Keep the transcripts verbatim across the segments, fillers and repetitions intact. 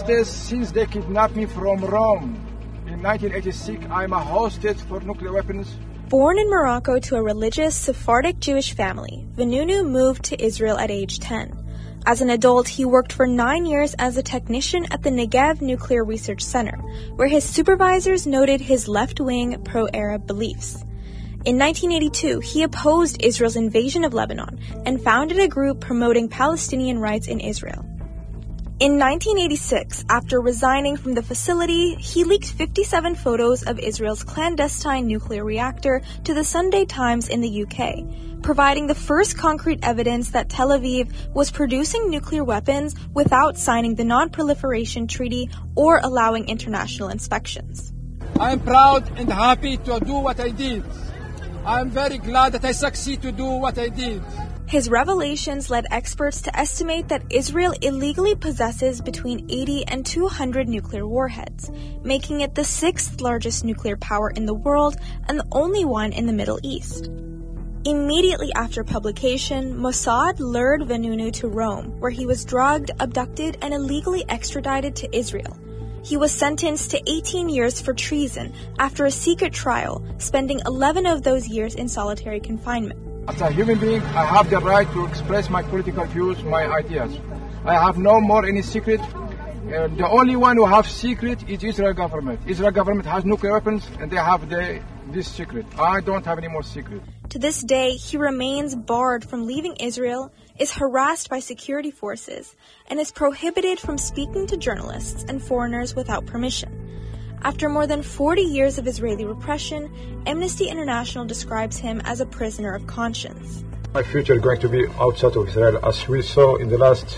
hostess since they kidnapped me from Rome. In nineteen eighty-six, I'm a hostess for nuclear weapons. Born in Morocco to a religious Sephardic Jewish family, Vanunu moved to Israel at age ten. As an adult, he worked for nine years as a technician at the Negev Nuclear Research Center, where his supervisors noted his left-wing pro-Arab beliefs. In nineteen eighty-two, he opposed Israel's invasion of Lebanon and founded a group promoting Palestinian rights in Israel. In nineteen eighty-six, after resigning from the facility, he leaked fifty-seven photos of Israel's clandestine nuclear reactor to the Sunday Times in the U K, providing the first concrete evidence that Tel Aviv was producing nuclear weapons without signing the Non-Proliferation Treaty or allowing international inspections. I'm proud and happy to do what I did. I'm very glad that I succeed to do what I did. His revelations led experts to estimate that Israel illegally possesses between eighty and two hundred nuclear warheads, making it the sixth largest nuclear power in the world and the only one in the Middle East. Immediately after publication, Mossad lured Vanunu to Rome, where he was drugged, abducted, and illegally extradited to Israel. He was sentenced to eighteen years for treason after a secret trial, spending eleven of those years in solitary confinement. As a human being, I have the right to express my political views, my ideas. I have no more any secret. Uh, the only one who have secret is Israel government. Israel government has nuclear weapons and they have the, this secret. I don't have any more secret. To this day, he remains barred from leaving Israel, is harassed by security forces, and is prohibited from speaking to journalists and foreigners without permission. After more than forty years of Israeli repression, Amnesty International describes him as a prisoner of conscience. My future is going to be outside of Israel. As we saw in the last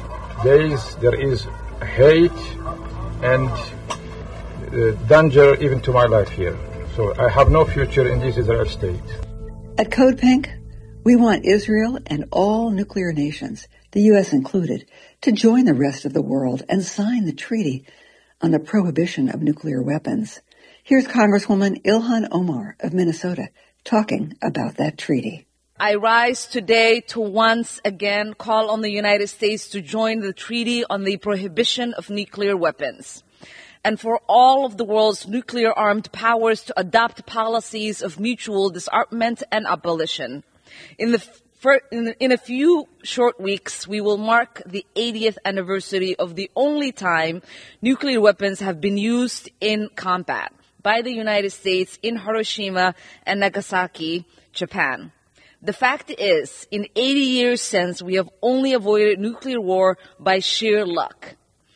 days, there is hate and uh, danger even to my life here. So I have no future in this Israel state. At Code Pink, we want Israel and all nuclear nations, the U S included, to join the rest of the world and sign the treaty on the prohibition of nuclear weapons. Here's Congresswoman Ilhan Omar of Minnesota talking about that treaty. I rise today to once again call on the United States to join the treaty on the prohibition of nuclear weapons, and for all of the world's nuclear-armed powers to adopt policies of mutual disarmament and abolition. In the For, in, in a few short weeks, we will mark the eightieth anniversary of the only time nuclear weapons have been used in combat by the United States in Hiroshima and Nagasaki, Japan. The fact is, in eighty years since, we have only avoided nuclear war by sheer luck.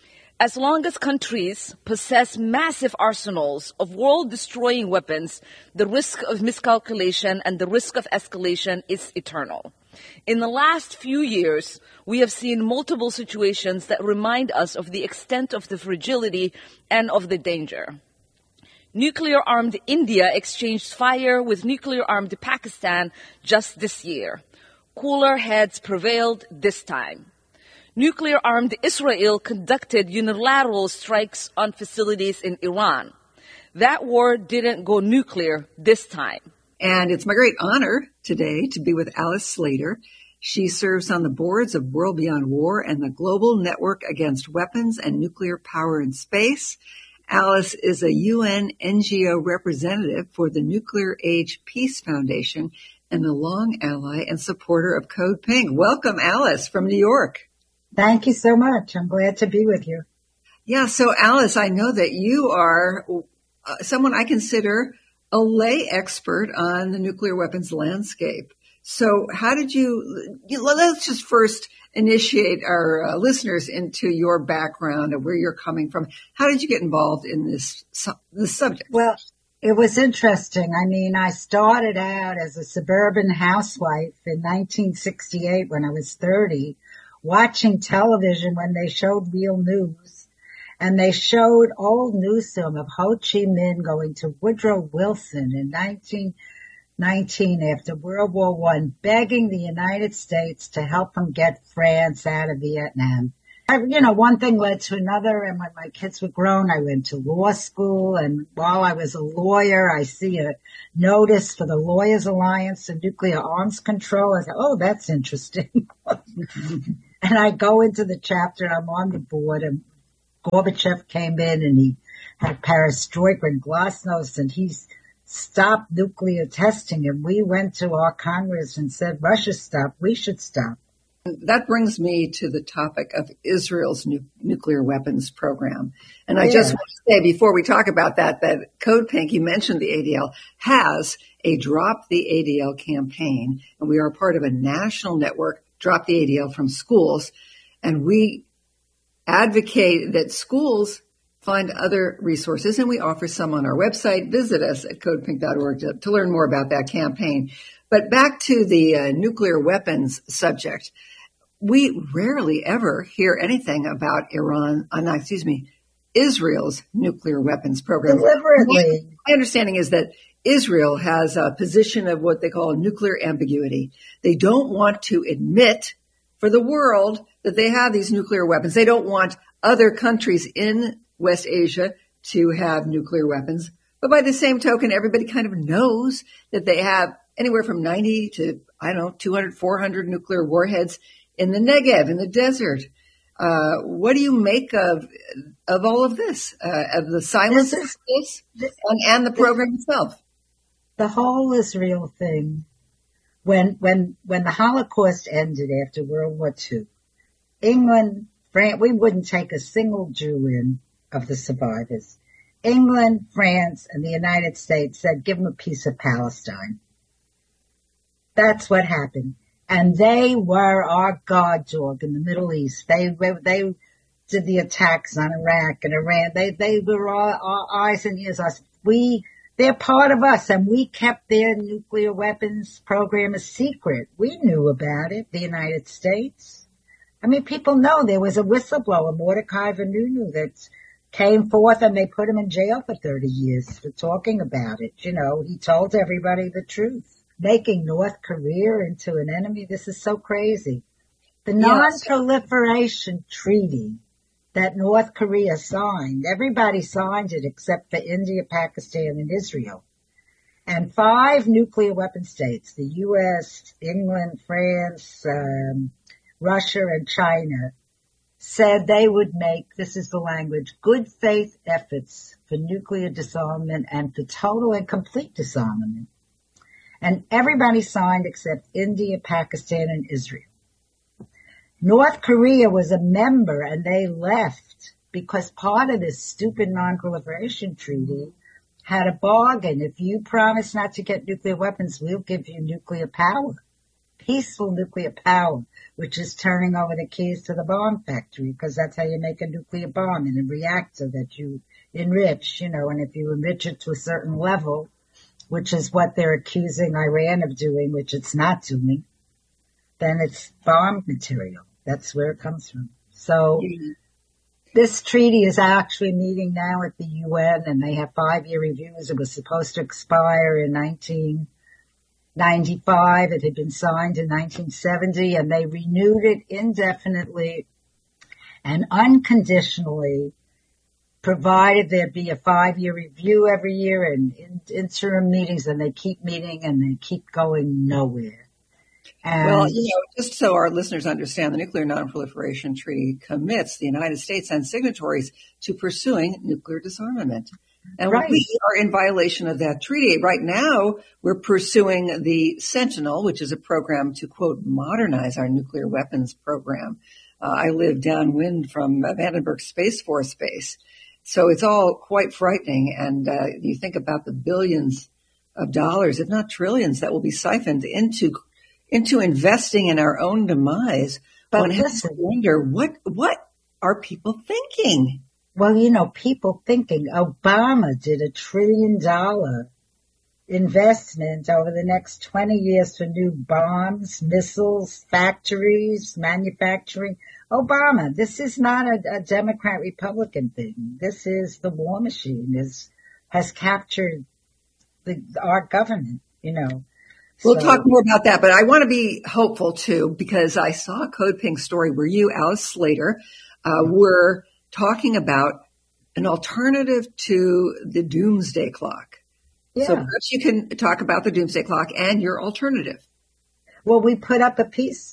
As long as countries possess massive arsenals of world-destroying weapons, the risk of miscalculation and the risk of escalation is eternal. In the last few years, we have seen multiple situations that remind us of the extent of the fragility and of the danger. Nuclear-armed India exchanged fire with nuclear-armed Pakistan just this year. Cooler heads prevailed this time. Nuclear-armed Israel conducted unilateral strikes on facilities in Iran. That war didn't go nuclear this time. And it's my great honor today to be with Alice Slater. She serves on the boards of World Beyond War and the Global Network Against Weapons and Nuclear Power in Space. Alice is a U N N G O representative for the Nuclear Age Peace Foundation and a long ally and supporter of Code Pink. Welcome, Alice, from New York. Thank you so much. I'm glad to be with you. Yeah, so Alice, I know that you are uh, someone I consider a lay expert on the nuclear weapons landscape. So how did you, you let's just first initiate our uh, listeners into your background and where you're coming from. How did you get involved in this, this subject? Well, it was interesting. I mean, I started out as a suburban housewife in nineteen sixty-eight when I was thirty, watching television when they showed real news. And they showed old news film of Ho Chi Minh going to Woodrow Wilson in nineteen nineteen after World War One, begging the United States to help him get France out of Vietnam. I, you know, one thing led to another, and when my kids were grown, I went to law school, and while I was a lawyer, I see a notice for the Lawyers Alliance and Nuclear Arms Control. I thought, oh, that's interesting. And I go into the chapter, and I'm on the board, and Gorbachev came in and he had perestroika and glasnost and he's stopped nuclear testing. And we went to our Congress and said, Russia stopped, we should stop. That brings me to the topic of Israel's nu- nuclear weapons program. And I Yeah. just want to say before we talk about that, that Code Pink, you mentioned the A D L, has a Drop the A D L campaign. And we are part of a national network, Drop the A D L from schools. And we advocate that schools find other resources, and we offer some on our website. Visit us at code pink dot org to, to learn more about that campaign. But back to the uh, nuclear weapons subject. We rarely ever hear anything about Iran, uh, no, excuse me, Israel's nuclear weapons program. Deliberately. My understanding is that Israel has a position of what they call nuclear ambiguity. They don't want to admit for the world that they have these nuclear weapons. They don't want other countries in West Asia to have nuclear weapons. But by the same token, everybody kind of knows that they have anywhere from ninety to, I don't know, two hundred, four hundred nuclear warheads in the Negev, in the desert. Uh, what do you make of of all of this, uh, of the silence This of is- this this- and, and the program itself? The whole Israel thing, when when when the Holocaust ended after World War Two, England, France, we wouldn't take a single Jew in of the survivors. England, France, and the United States said, give them a piece of Palestine. That's what happened. And they were our guard dog in the Middle East. They they did the attacks on Iraq and Iran. They they were our, our eyes and ears. Us. We they're part of us, and we kept their nuclear weapons program a secret. We knew about it, the United States. I mean, people know there was a whistleblower, Mordecai Vanunu, that came forth, and they put him in jail for thirty years for talking about it. You know, he told everybody the truth. Making North Korea into an enemy. This is so crazy. The Yes. non-proliferation treaty that North Korea signed, everybody signed it except for India, Pakistan, and Israel. And five nuclear weapon states, the U S, England, France, um, Russia, and China, said they would make, this is the language, good faith efforts for nuclear disarmament and for total and complete disarmament. And everybody signed except India, Pakistan, and Israel. North Korea was a member, and they left because part of this stupid non-proliferation treaty had a bargain. If you promise not to get nuclear weapons, we'll give you nuclear power, peaceful nuclear power, which is turning over the keys to the bomb factory, because that's how you make a nuclear bomb, in a reactor that you enrich, you know, and if you enrich it to a certain level, which is what they're accusing Iran of doing, which it's not doing, then it's bomb material. That's where it comes from. So this treaty is actually meeting now at the U N, and they have five-year reviews. It was supposed to expire in nineteen ninety-five. It had been signed in nineteen seventy, and they renewed it indefinitely and unconditionally, provided there be a five-year review every year and in, interim meetings, and they keep meeting and they keep going nowhere. And Well, you know, just so our listeners understand, the Nuclear Non-Proliferation Treaty commits the United States and signatories to pursuing nuclear disarmament. And Right. we are in violation of that treaty. Right now, we're pursuing the Sentinel, which is a program to, quote, modernize our nuclear weapons program. Uh, I live downwind from Vandenberg Space Force Base. So it's all quite frightening. And uh, you think about the billions of dollars, if not trillions, that will be siphoned into into investing in our own demise. But One has to listen. wonder, what what are people thinking? Well, you know, people thinking Obama did a trillion dollar investment over the next twenty years for new bombs, missiles, factories, manufacturing. Obama, this is not a, a Democrat-Republican thing. This is the war machine is, has captured the, our government, you know. We'll So- talk more about that, but I want to be hopeful too, because I saw a Code Pink story where you, Alice Slater, uh, were talking about an alternative to the doomsday clock. Yeah. So perhaps you can talk about the doomsday clock and your alternative. Well, we put up a peace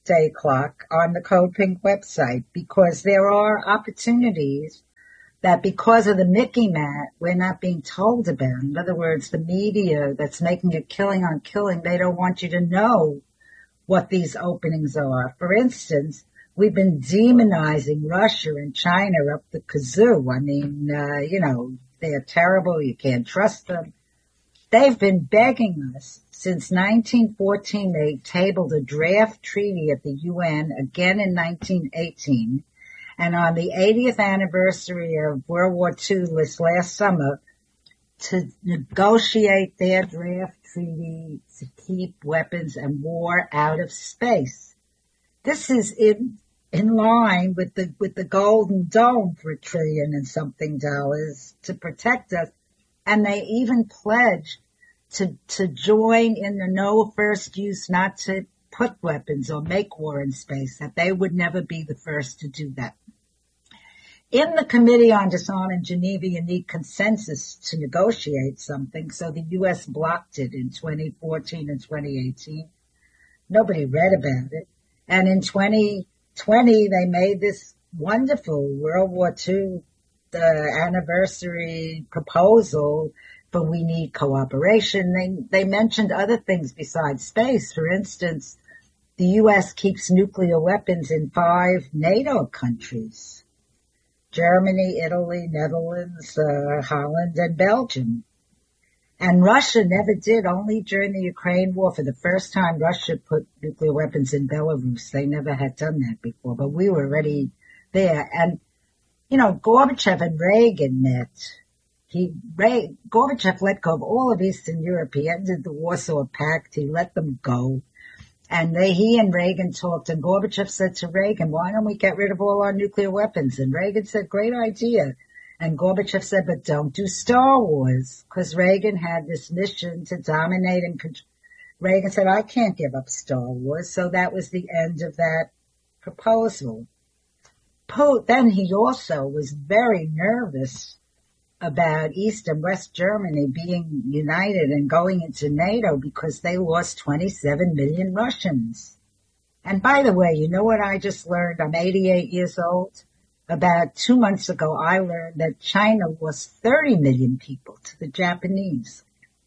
Doomsday Clock on the Code Pink website, because there are opportunities that because of the Mickey Mat, we're not being told about. In other words, the media that's making a killing on killing, they don't want you to know what these openings are. For instance, we've been demonizing Russia and China up the kazoo. I mean, uh, you know, they're terrible. You can't trust them. They've been begging us since nineteen fourteen. They tabled a draft treaty at the U N again in nineteen eighteen. And on the eightieth anniversary of World War Two this last summer, to negotiate their draft treaty to keep weapons and war out of space. This is in in line with the with the Golden Dome for a trillion and something dollars to protect us. And they even pledged to to join in the no first use, not to put weapons or make war in space, that they would never be the first to do that. In the Committee on Disarm in Geneva, you need consensus to negotiate something, so the U S blocked it in twenty fourteen and twenty eighteen. Nobody read about it. And in twenty twenty, they made this wonderful World War Two the anniversary proposal, but we need cooperation. They, they mentioned other things besides space. For instance, the U S keeps nuclear weapons in five NATO countries: Germany, Italy, Netherlands, uh, Holland, and Belgium. And Russia never did. Only during the Ukraine war, for the first time, Russia put nuclear weapons in Belarus. They never had done that before, but we were already there. And, you know, Gorbachev and Reagan met. He, Ray, Gorbachev let go of all of Eastern Europe. He ended the Warsaw Pact. He let them go. And they, he and Reagan talked, and Gorbachev said to Reagan, why don't we get rid of all our nuclear weapons? And Reagan said, great idea. And Gorbachev said, but don't do Star Wars, because Reagan had this mission to dominate and control. Reagan said, I can't give up Star Wars. So that was the end of that proposal. Then he also was very nervous about East and West Germany being united and going into NATO because they lost twenty-seven million Russians. And by the way, you know what I just learned? I'm eighty-eight years old. About two months ago, I learned that China lost thirty million people to the Japanese.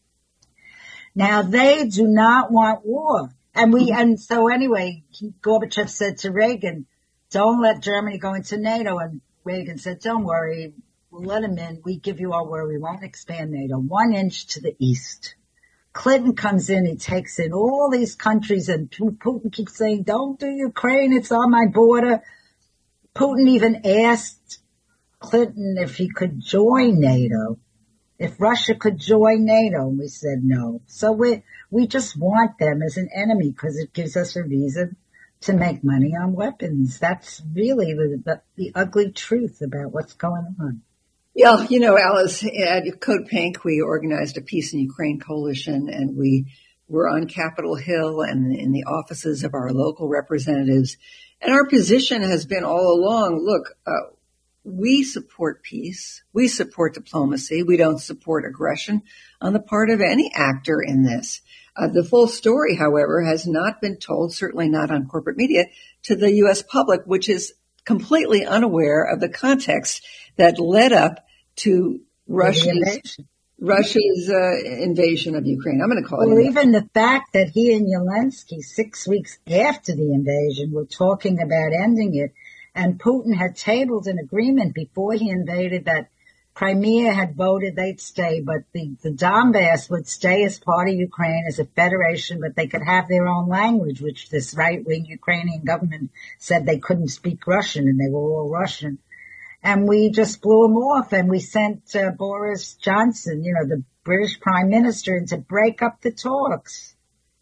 Now, they do not want war. And we, and so anyway, Gorbachev said to Reagan, don't let Germany go into NATO. And Reagan said, don't worry, we'll let them in. We give you our word. We won't expand NATO one inch to the east. Clinton comes in, he takes in all these countries, and Putin keeps saying, don't do Ukraine, it's on my border. Putin even asked Clinton if he could join NATO, if Russia could join NATO, and we said no. So we we just want them as an enemy because it gives us a reason to make money on weapons. That's really the, the, the ugly truth about what's going on. Yeah, you know, Alice, at Code Pink, we organized a Peace in Ukraine coalition, and we were on Capitol Hill and in the offices of our local representatives. And our position has been all along, look, uh, we support peace. We support diplomacy. We don't support aggression on the part of any actor in this. Uh, the full story, however, has not been told, certainly not on corporate media, to the U S public, which is completely unaware of the context that led up to Russia's, Russia's uh, invasion of Ukraine. I'm going to call well, it. Well, even the fact that he and Zelensky, six weeks after the invasion, were talking about ending it, and Putin had tabled an agreement before he invaded that Crimea had voted they'd stay, but the, the Donbass would stay as part of Ukraine as a federation, but they could have their own language, which this right-wing Ukrainian government said they couldn't speak Russian, and they were all Russian. And we just blew them off, and we sent uh, Boris Johnson, you know, the British Prime Minister, in to break up the talks.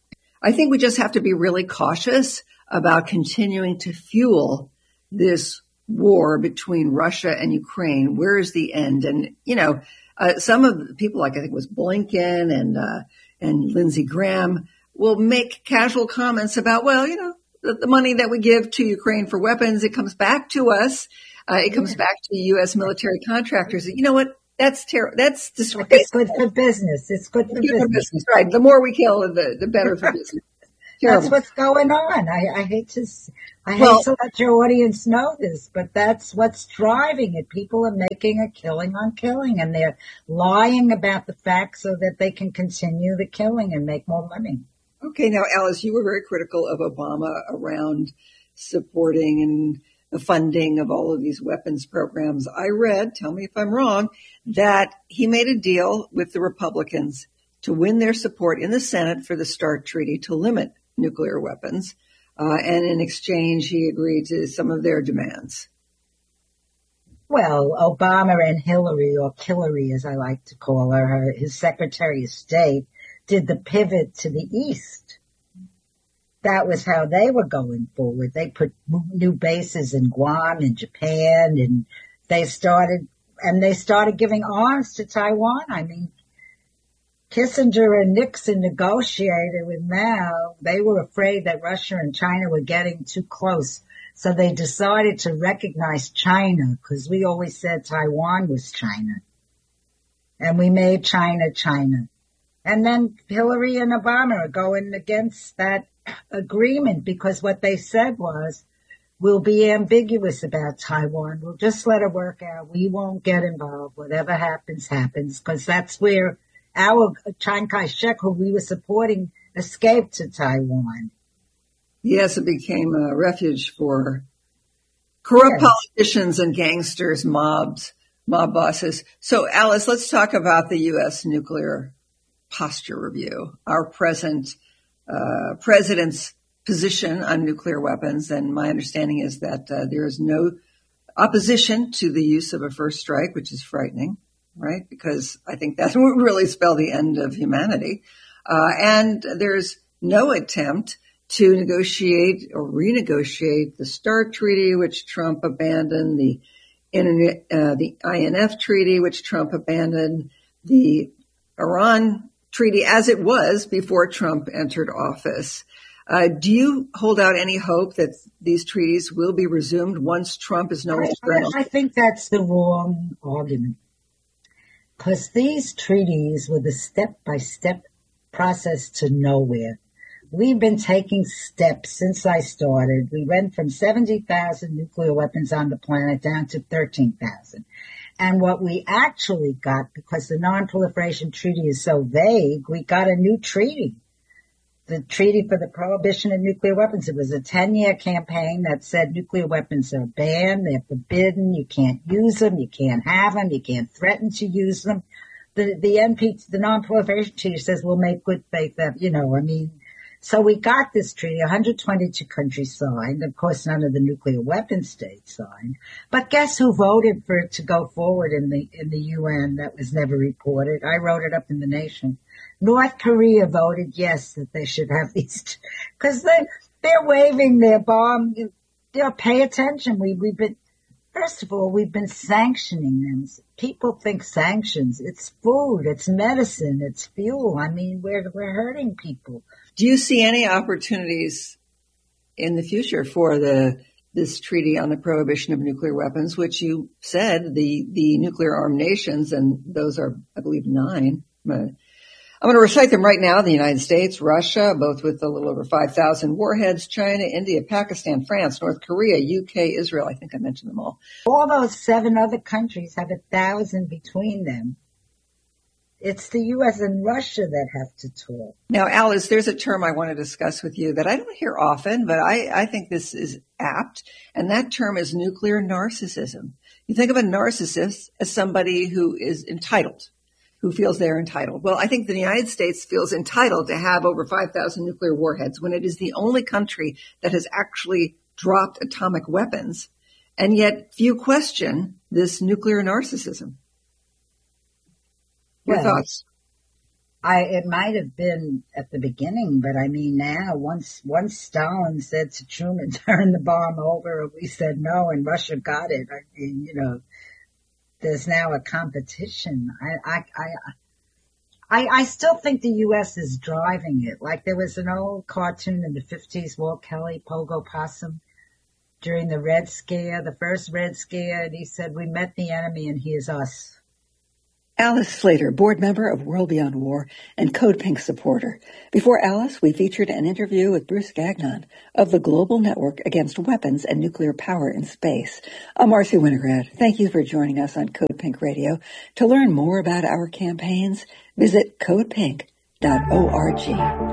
I think we just have to be really cautious about continuing to fuel this war between Russia and Ukraine. Where is the end? And, you know, uh, some of the people, like I think it was Blinken and, uh, and Lindsey Graham, will make casual comments about, well, you know, the, the money that we give to Ukraine for weapons, it comes back to us. Uh, it comes back to U S military contractors. You know what? That's terrible. That's disgraceful. It's good for business. It's good for it's good business. business. Right. The more we kill, the, the better for business. Terrible. That's what's going on. I, I hate to, I hate Well- to let your audience know this, but that's what's driving it. People are making a killing on killing, and they're lying about the facts so that they can continue the killing and make more money. Okay, now, Alice, you were very critical of Obama around supporting and the funding of all of these weapons programs. I read, tell me if I'm wrong, that he made a deal with the Republicans to win their support in the Senate for the START Treaty to limit nuclear weapons. Uh, and in exchange, he agreed to some of their demands. Well, Obama and Hillary, or Killary as I like to call her, her, his Secretary of State, did the pivot to the East. That was how they were going forward. They put new bases in Guam and Japan, and they started, and they started giving arms to Taiwan. I mean, Kissinger and Nixon negotiated with Mao. They were afraid that Russia and China were getting too close. So they decided to recognize China, because we always said Taiwan was China. And we made China China. And then Hillary and Obama are going against that agreement, because what they said was, we'll be ambiguous about Taiwan. We'll just let it work out. We won't get involved. Whatever happens, happens, because that's where our Chiang Kai-shek, who we were supporting, escaped to Taiwan. Yes, it became a refuge for corrupt Yes. politicians and gangsters, mobs, mob bosses. So, Alice, let's talk about the U S nuclear posture review, our present uh, president's position on nuclear weapons. And my understanding is that uh, there is no opposition to the use of a first strike, which is frightening, right? Because I think that would really spell the end of humanity. Uh, and there's no attempt to negotiate or renegotiate the START Treaty, which Trump abandoned, the Internet, uh, the I N F Treaty, which Trump abandoned, the Iran Treaty as it was before Trump entered office. Uh, do you hold out any hope that these treaties will be resumed once Trump is no longer? I, I think that's the wrong argument, because these treaties were the step-by-step process to nowhere. We've been taking steps since I started. We went from seventy thousand nuclear weapons on the planet down to thirteen thousand. And what we actually got, because the Non-Proliferation Treaty is so vague, we got a new treaty. The Treaty for the Prohibition of Nuclear Weapons. It was a ten-year campaign that said nuclear weapons are banned, they're forbidden, you can't use them, you can't have them, you can't threaten to use them. The the N P, the Non-Proliferation Treaty says we'll make good faith, you know, I mean, so we got this treaty, one hundred twenty-two countries signed. Of course, none of the nuclear weapon states signed. But guess who voted for it to go forward in the in the U N? That was never reported. I wrote it up in The Nation. North Korea voted yes that they should have these, because they they're waving their bomb. You know, pay attention. We we've been first of all we've been sanctioning them. People think sanctions. It's food. It's medicine. It's fuel. I mean, we're we're hurting people. Do you see any opportunities in the future for the this treaty on the prohibition of nuclear weapons, which you said the the nuclear armed nations, and those are, I believe, nine. I'm going to recite them right now. The United States, Russia, both with a little over five thousand warheads, China, India, Pakistan, France, North Korea, U K, Israel. I think I mentioned them all. All those seven other countries have a thousand between them. It's the U S and Russia that have to talk. Now, Alice, there's a term I want to discuss with you that I don't hear often, but I, I think this is apt, and that term is nuclear narcissism. You think of a narcissist as somebody who is entitled, who feels they're entitled. Well, I think the United States feels entitled to have over five thousand nuclear warheads when it is the only country that has actually dropped atomic weapons, and yet few question this nuclear narcissism. Your Well, thoughts? I, it might have been at the beginning, but I mean now, once, once Stalin said to Truman, turn the bomb over, we said no, and Russia got it. I mean, you know, there's now a competition. I, I, I, I, I still think the U S is driving it. Like there was an old cartoon in the fifties, Walt Kelly, Pogo Possum, during the Red Scare, the first Red Scare, and he said, we met the enemy and he is us. Alice Slater, board member of World Beyond War and Code Pink supporter. Before Alice, we featured an interview with Bruce Gagnon of the Global Network Against Weapons and Nuclear Power in Space. I'm Marcy Winograd. Thank you for joining us on Code Pink Radio. To learn more about our campaigns, visit code pink dot org.